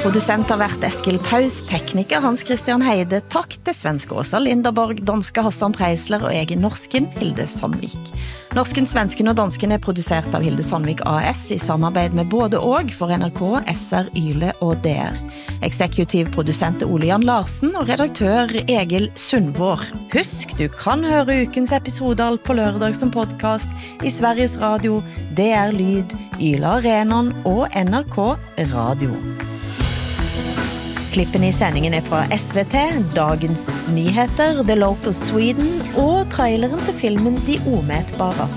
Producent har vært Eskil Paus, tekniker Hans Christian Heide, takk til svenske Åsa Linderborg, danske Hassan Preisler og egen norsken Hilde Sandvik. Norsken, svensken og dansken er produsert av Hilde Sandvik AS i samarbeid med både og for NRK, SR, Yle og DR. Eksekutiv produsent Ole Jan Larsen og redaktør Egil Sundvår. Husk, du kan høre ukens episode på lørdag som podcast i Sveriges Radio, DR Lyd, Yle Arenan og NRK Radio. Klippen i sändningen är från SVT, Dagens Nyheter, The Local Sweden och traileren till filmen De omätbara.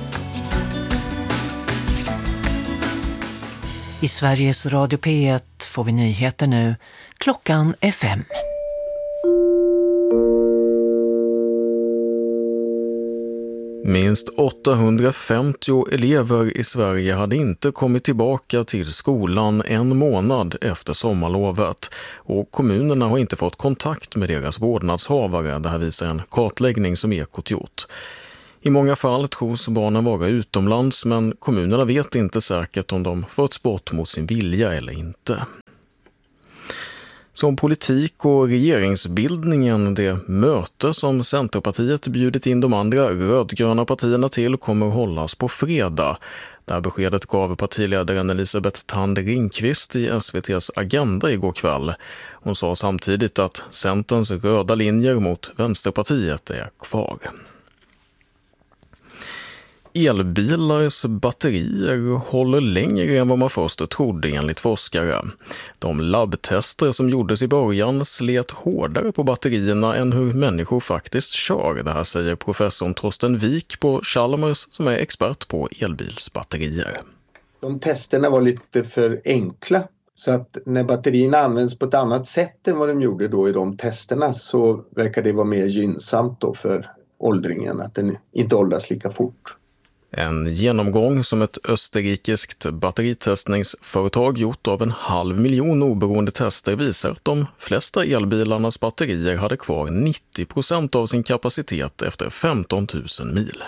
I Sveriges Radio P1 får vi nyheter nu. Klockan är 5. Minst 850 elever i Sverige hade inte kommit tillbaka till skolan en månad efter sommarlovet och kommunerna har inte fått kontakt med deras vårdnadshavare. Det här visar en kartläggning som Ekot gjort. I många fall tros barnen vara utomlands men kommunerna vet inte säkert om de förts bort mot sin vilja eller inte. Som politik och regeringsbildningen, det möte som Centerpartiet bjudit in de andra rödgröna partierna till kommer hållas på fredag. Där beskedet gav partiledaren Elisabeth Thand Ringqvist i SVT:s Agenda igår kväll. Hon sa samtidigt att Centerns röda linjer mot Vänsterpartiet är kvar. Elbilars batterier håller längre än vad man först trodde enligt forskare. De labbtester som gjordes i början slet hårdare på batterierna än hur människor faktiskt kör. Det här säger professorn Torsten Wik på Chalmers som är expert på elbilsbatterier. De testerna var lite för enkla. Så att när batterierna används på ett annat sätt än vad de gjorde då i de testerna så verkar det vara mer gynnsamt då för åldringen att den inte åldras lika fort. En genomgång som ett österrikiskt batteritestningsföretag gjort av 500 000 oberoende tester visar att de flesta elbilarnas batterier hade kvar 90% av sin kapacitet efter 15 000 mil.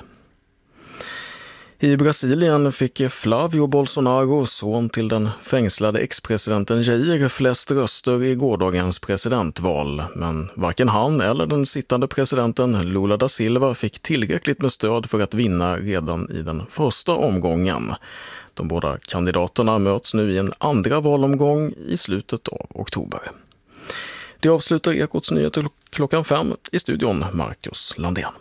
I Brasilien fick Flavio Bolsonaro, son till den fängslade ex-presidenten Jair, flest röster i gårdagens presidentval. Men varken han eller den sittande presidenten Lula da Silva fick tillräckligt med stöd för att vinna redan i den första omgången. De båda kandidaterna möts nu i en andra valomgång i slutet av oktober. Det avslutar Ekots nyheter klockan 5 i studion Marcus Landén.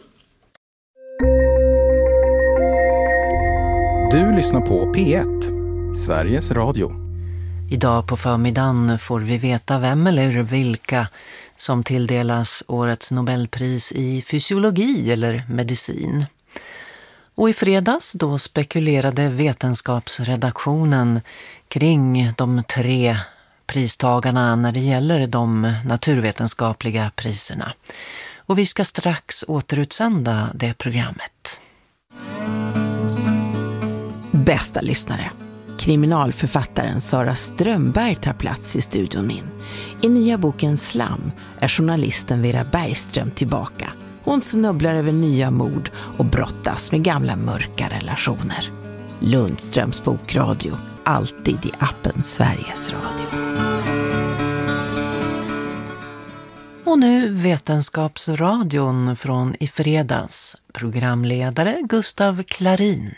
Du lyssnar på P1, Sveriges Radio. Idag på förmiddagen får vi veta vem eller vilka som tilldelas årets Nobelpris i fysiologi eller medicin. Och i fredags då spekulerade vetenskapsredaktionen kring de 3 pristagarna när det gäller de naturvetenskapliga priserna. Och vi ska strax återutsända det programmet. Bästa lyssnare. Kriminalförfattaren Sara Strömberg tar plats i studion in. I nya boken Slam är journalisten Vera Bergström tillbaka. Hon snubblar över nya mord och brottas med gamla mörka relationer. Lundströms bokradio, alltid i appen Sveriges Radio. Och nu Vetenskapsradion från i fredags. Programledare Gustav Klarin.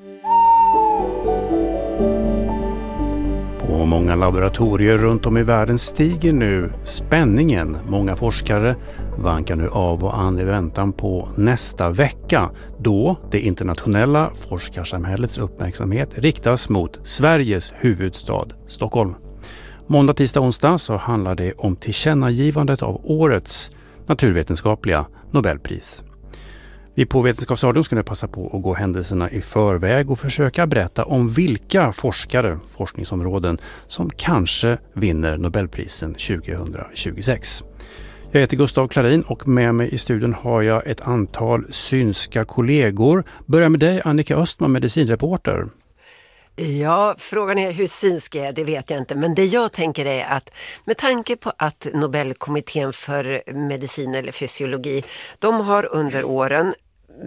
På många laboratorier runt om i världen stiger nu spänningen. Många forskare vankar nu av och an i väntan på nästa vecka då det internationella forskarsamhällets uppmärksamhet riktas mot Sveriges huvudstad Stockholm. Måndag, tisdag, onsdag så handlar det om tillkännagivandet av årets naturvetenskapliga Nobelpris. Vi på Vetenskapsradion ska nu passa på att gå händelserna i förväg och försöka berätta om vilka forskningsområden som kanske vinner Nobelprisen 2026. Jag heter Gustav Klarin och med mig i studion har jag ett antal synska kollegor. Börjar med dig Annika Östman, medicinreporter. Ja, frågan är hur synsk är, det vet jag inte. Men det jag tänker är att med tanke på att Nobelkommittén för medicin eller fysiologi, de har under åren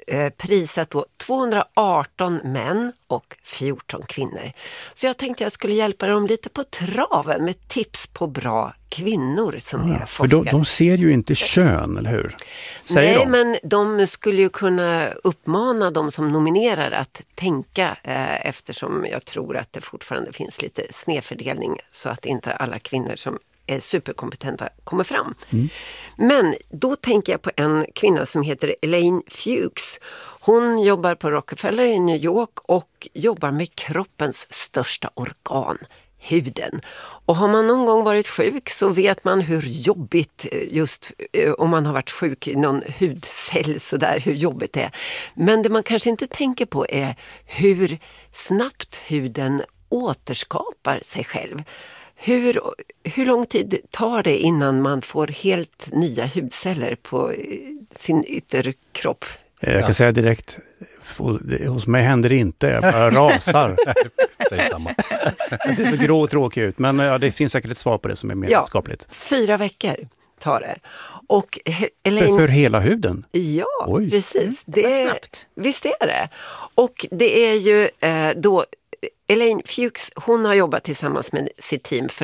prisat då 218 män och 14 kvinnor. Så jag tänkte jag skulle hjälpa dem lite på traven med tips på bra kvinnor som är forskare. För de ser ju inte kön, eller hur? Säger Nej, men de skulle ju kunna uppmana de som nominerar att tänka eftersom jag tror att det fortfarande finns lite snedfördelning så att inte alla kvinnor som är superkompetenta kommer fram. Men då tänker jag på en kvinna som heter Elaine Fuchs. Hon jobbar på Rockefeller i New York och jobbar med kroppens största organ, huden. Och har man någon gång varit sjuk så vet man hur jobbigt, just om man har varit sjuk i någon hudcell så där, hur jobbigt det är. Men det man kanske inte tänker på är hur snabbt huden återskapar sig själv. Hur lång tid tar det innan man får helt nya hudceller på sin ytterkropp? Jag kan säga direkt, hos mig händer det inte, jag bara rasar. Säger samma. Det ser så grå och tråkigt ut, men det finns säkert ett svar på det som är mer vetenskapligt. 4 veckor tar det. Och för hela huden? Ja, Oj. Precis. Det är snabbt. Visst är det. Och det är ju då Elaine Fuchs, hon har jobbat tillsammans med sitt team för